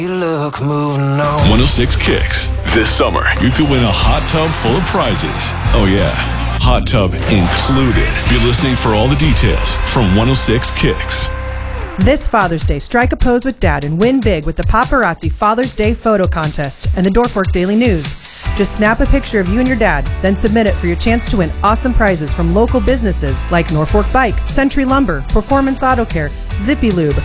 Look, moving on. 106 Kicks. This summer, you could win a hot tub full of prizes. Oh yeah, hot tub included. Be listening for all the details from 106 Kicks. This Father's Day, strike a pose with Dad and win big with the Paparazzi Father's Day Photo Contest and the Norfolk Daily News. Just snap a picture of you and your dad, then submit it for your chance to win awesome prizes from local businesses like Norfolk Bike, Century Lumber, Performance Auto Care, Zippy Lube,